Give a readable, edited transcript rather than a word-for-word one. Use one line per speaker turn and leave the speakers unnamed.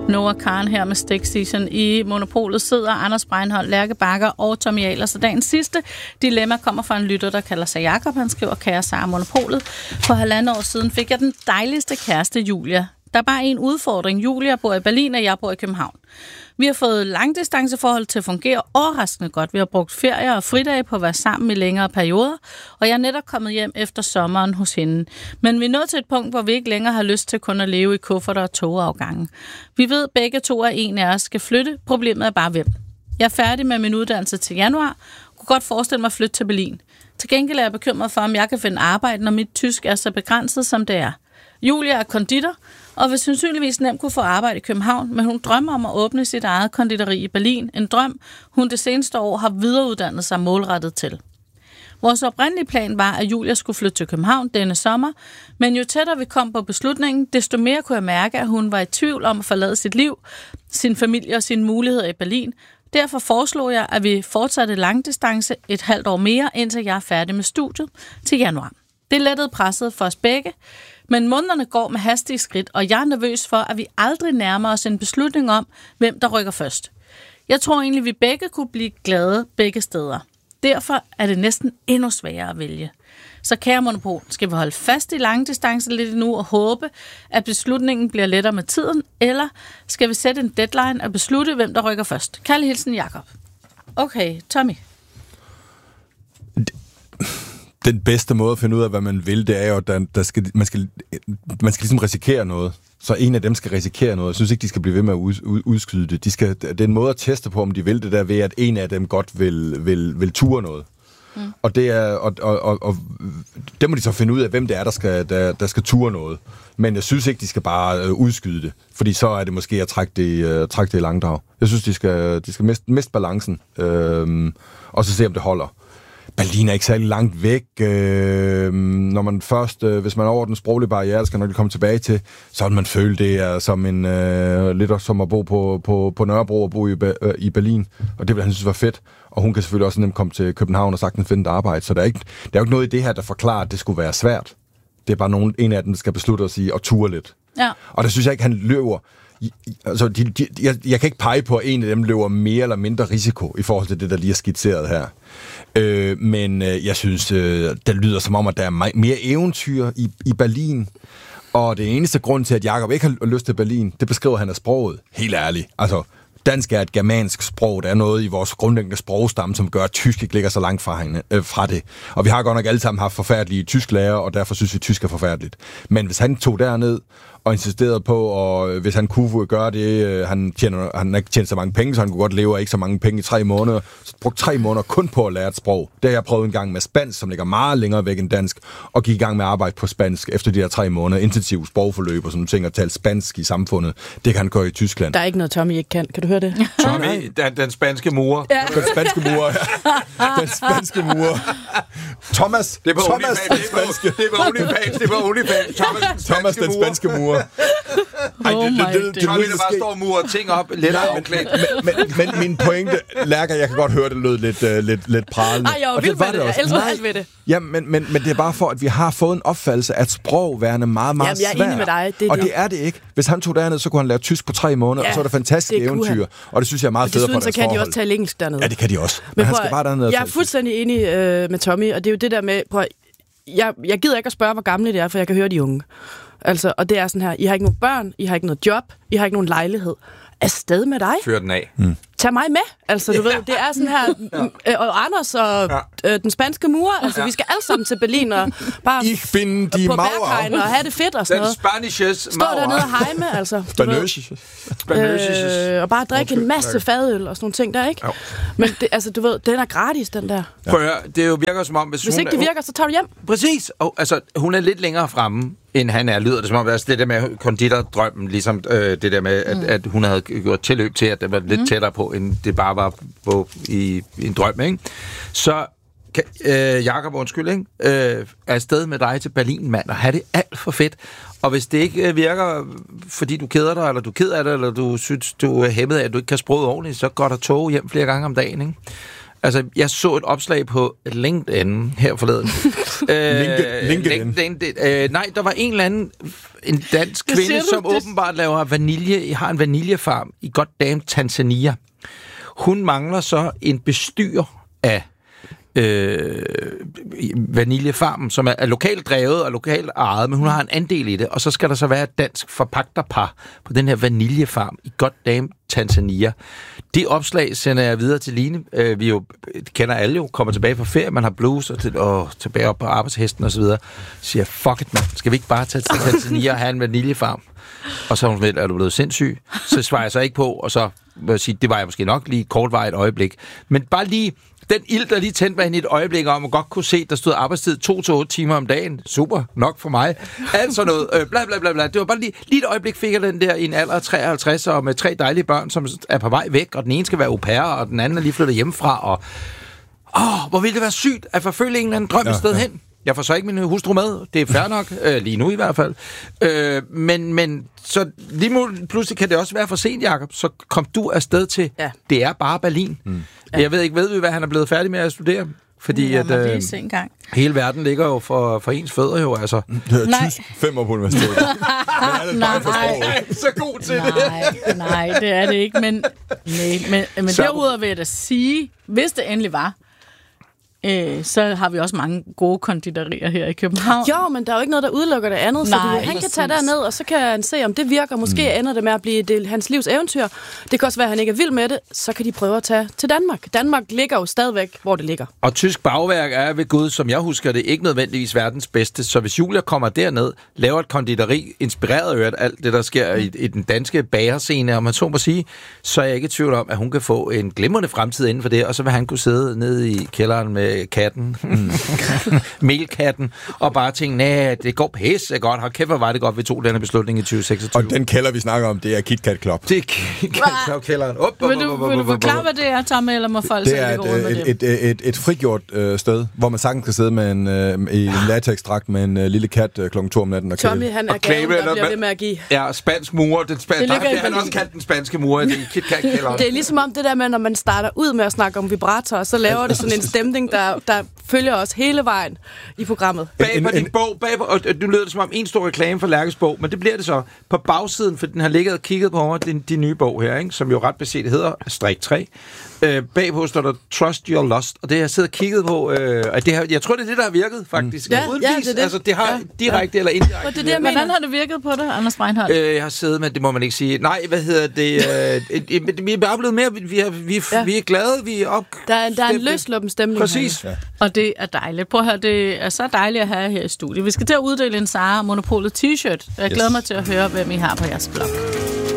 Noah Karen her med Stik Season. I Monopolet sidder Anders Breinholt, Lærke Bakker og Tommy Ahlers. Og dagens sidste dilemma kommer fra en lytter, der kalder sig Jakob. Han skriver, kære Sara Monopolet. For 1,5 år siden fik jeg den dejligste kæreste, Julia. Der er bare en udfordring. Julia bor i Berlin, og jeg bor i København. Vi har fået langdistanceforhold til at fungere overraskende godt. Vi har brugt ferier og fridage på at være sammen i længere perioder, og jeg er netop kommet hjem efter sommeren hos hende. Men vi er nået til et punkt, hvor vi ikke længere har lyst til kun at leve i kufferter og togafgange. Vi ved begge to, at en af os skal flytte. Problemet er bare hvem. Jeg er færdig med min uddannelse til januar. Kunne godt forestille mig at flytte til Berlin. Til gengæld er jeg bekymret for, om jeg kan finde arbejde, når mit tysk er så begrænset, som det er. Julia er konditor, og vil sandsynligvis nemt kunne få arbejde i København, men hun drømmer om at åbne sit eget konditori i Berlin. En drøm, hun det seneste år har videreuddannet sig målrettet til. Vores oprindelige plan var, at Julia skulle flytte til København denne sommer, men jo tættere vi kom på beslutningen, desto mere kunne jeg mærke, at hun var i tvivl om at forlade sit liv, sin familie og sine muligheder i Berlin. Derfor foreslog jeg, at vi fortsatte langdistance et halvt år mere, indtil jeg er færdig med studiet til januar. Det lettede presset for os begge, men månederne går med hastige skridt, og jeg er nervøs for, at vi aldrig nærmer os en beslutning om, hvem der rykker først. Jeg tror egentlig, at vi begge kunne blive glade begge steder. Derfor er det næsten endnu sværere at vælge. Så kære Monopol, skal vi holde fast i langdistance lidt nu og håbe, at beslutningen bliver lettere med tiden, eller skal vi sætte en deadline og beslutte, hvem der rykker først? Kærlig hilsen, Jakob. Okay, Tommy.
Den bedste måde at finde ud af, hvad man vil, det er jo, at man skal ligesom risikere noget. Så en af dem skal risikere noget. Jeg synes ikke, de skal blive ved med at udskyde det. Det er en måde at teste på, om de vil det der ved, at en af dem godt vil ture noget. Og det er og det må de så finde ud af, hvem det er, der skal ture noget. Men jeg synes ikke, de skal bare udskyde det, fordi så er det måske at trække det i langdrag. Jeg synes, de skal miste balancen, og så se, om det holder. Berlin er ikke særlig langt væk. Når man først, hvis man er over den sproglige barriere, skal nok komme tilbage til, så vil man føle, det er som lidt som at bo på Nørrebro og bo i Berlin. Og det vil han synes var fedt. Og hun kan selvfølgelig også nemt komme til København og sagtens finde et arbejde. Så der er jo ikke noget i det her, der forklarer, at det skulle være svært. Det er bare en af dem, der skal beslutte at sige og ture lidt. Ja. Og der synes jeg ikke, han løber. Altså, jeg kan ikke pege på, at en af dem løber mere eller mindre risiko i forhold til det, der lige er skitseret her. Men jeg synes, det lyder som om, at der er mere eventyr i Berlin. Og det eneste grund til, at Jakob ikke har lyst til Berlin, det beskriver han af sproget. Helt ærligt. Altså, dansk er et germansk sprog. Der er noget i vores grundlæggende sprogstamme, som gør, at tysk ikke ligger så langt fra det. Og vi har godt nok alle sammen haft forfærdelige tysklærer, og derfor synes vi, at tysk er forfærdeligt. Men hvis han tog derned og insisterede på, og hvis han kunne gøre det, han har ikke tjent så mange penge, så han kunne godt leve af ikke så mange penge i 3 måneder, så brugte 3 måneder kun på at lære et sprog. Det har jeg prøvet en gang med spansk, som ligger meget længere væk end dansk, og gik i gang med at arbejde på spansk efter de her 3 måneder, intensiv sprogforløb og sådan ting, og tale spansk i samfundet. Det kan han gøre i Tyskland.
Der er ikke noget, Tommy ikke kan. Kan du høre det?
Tommy, den spanske murer.
Ja. Den spanske murer, ja. Den spanske murer. Thomas,
det var OnlyFans.
Thomas, den spanske murer.
Tommy, der bare står og murer ting op, lidt afklædt.
Men min pointe, Lærker, jeg kan godt høre, det lød lidt pralende.
Ej, jeg var det. Jeg elsker alt ved det.
Ja, men det er bare for, at vi har fået en opfattelse af sprogværende meget, meget svært.
Jeg er enig med dig.
Og det er det ikke. Hvis han tog derned, så kunne han lære tysk på 3 måneder, og så er det fantastisk eventyr. Og det synes jeg er meget federe for deres forhold.
Så kan de også tale engelsk dernede.
Ja, det kan de også. Men han skal bare dernede.
Jeg er fuldstændig enig med Tommy, og det er jo det der med, jeg gider ikke at spørge, hvor gamle det er, for jeg kan høre de unge. Altså, og det er sådan her, I har ikke nogen børn, I har ikke noget job, I har ikke nogen lejlighed. Afsted med dig.
Fyr den af.
Tag mig med. Altså, du ved, det er sådan her, og Anders og den spanske murer, altså, vi skal alle sammen til Berlin og bare
på
Berghain og have det fedt og sådan noget.
Den Spanishes
Stå dernede og hejme, altså. Og bare drikke en masse fadøl og sådan nogle ting der, ikke? Men det, altså, du ved, den er gratis, den der.
Prøv at høre, det jo virker som om, hvis
ikke det virker, så tager du hjem.
Præcis. Og altså, hun er lidt længere fremme, end han er. Lyder det som om, altså, det der med konditordrømmen, ligesom det der med, at hun havde gjort tilløb til, at det var lidt tættere på, end det bare var på i en drøm, ikke? Så Jakob, undskyld, ikke? Er afsted med dig til Berlin, mand, og have det alt for fedt. Og hvis det ikke virker, fordi du keder dig, eller du er ked af det, eller du synes, du er hæmmet af, at du ikke kan sproget ordentligt, så går der tog hjem flere gange om dagen, ikke? Altså, jeg så et opslag på LinkedIn her forleden,
LinkedIn.
Nej, der var en eller anden en dansk kvinde, som åbenbart laver vanilje, har en vaniljefarm i goddamn Tanzania. Hun mangler så en bestyrer af vaniljefarmen, som er lokalt drevet og lokalt ejet, men hun har en andel i det, og så skal der så være et dansk forpagterpar på den her vaniljefarm i goddamn Tanzania. Det opslag sender jeg videre til Line. Vi jo kender alle jo, kommer tilbage fra ferie, man har blues og tilbage op på arbejdshesten og så videre. Siger, fuck it, man. Skal vi ikke bare tage til Tanzania og have en vaniljefarm? Og så er hun sådan, er du blevet sindssyg? Så svarer jeg så ikke på, og så vil jeg sige, det var jeg måske nok lige kortvarigt øjeblik. Men bare lige den ild, der lige tændte mig i et øjeblik om, og godt kunne se, der stod arbejdstid 2 til 8 timer om dagen. Super, nok for mig. Altså noget, bla bla bla bla. Det var bare lige et øjeblik fik jeg den der i en alder af 53, og med 3 dejlige børn, som er på vej væk, og den ene skal være au pair, og den anden er lige flyttet hjemmefra, og hvor ville det være sygt at forfølge en eller anden drøm et sted hen. Jeg får så ikke min hustru med. Det er fair nok, lige nu i hvert fald. Men så lige pludselig kan det også være for sent, Jacob. Så kom du afsted til, det er bare Berlin. Jeg ved ikke, hvad han er blevet færdig med at studere? Fordi hele verden ligger jo for ens fødder jo, altså.
Det er 5 år på universitetet.
Nej,
så god til
det. Nej, det er det ikke. Men derudover vil jeg da sige, hvis det endelig var, så har vi også mange gode konditorier her i København.
Jo, men der er jo ikke noget, der udelukker det andet. Så han kan tage derned, og så kan han se, om det virker. Måske ender det med at blive hans livs eventyr. Det kan også være, at han ikke er vild med det. Så kan de prøve at tage til Danmark. Danmark ligger jo stadigvæk, hvor det ligger.
Og tysk bagværk er ved Gud, som jeg husker det, ikke nødvendigvis verdens bedste. Så hvis Julia kommer derned, laver et konditori, inspireret af alt det, der sker i den danske bagerscene, om man så må sige, så er jeg ikke i tvivl om, at hun kan få en glimrende fremtid inden for det, og så vil han kunne sidde nede i kælderen med katten, melkatten, og bare tænke, nej, det går pisse godt. Hold kæft, hvor var det godt, vi tog denne beslutning i 2026.
Og den kælder, vi snakker om, det er KitKat Club.
Det er KitKat Club-kælderen.
Vil du forklare, hvad det er, Tommy, eller må folk
det er et frigjort sted, hvor man sagtens kan sidde med en latexdragt med en lille kat klokken 2 om natten. Og
Tommy, han er gaven, der bliver ved med at give.
Ja, spansk mur. Det han også kaldt den spanske mur i KitKat-kælderen.
Det er ligesom om det der med, når man starter ud med at snakke om vibrator, så laver det sådan en stemning, der følger os hele vejen i programmet.
Bag på din bog, og nu lyder det som om en stor reklame for Lærkes bog, men det bliver det så på bagsiden, for den har ligget og kigget på mig, din nye bog her, ikke, som jo ret beset hedder Strik 3. Bagpå står der Trust Your Lust, og det har jeg siddet og kigget på, og det har, jeg tror, det er det, der har virket, faktisk.
Ja, det.
Altså, det har direkte eller indirekte.
Hvordan har det virket på dig, Anders Breinholt?
Jeg har siddet med, det må man ikke sige. Nej, hvad hedder det? Vi er bare blevet mere, vi er glade, vi er op.
Der er en løsluppen stemning.
Præcis.
Ja. Og det er dejligt. Prøv at høre, det er så dejligt at have her i studiet. Vi skal til at uddele en Sara Monopolet t-shirt. Jeg glæder mig til at høre, hvem I har på jeres blog.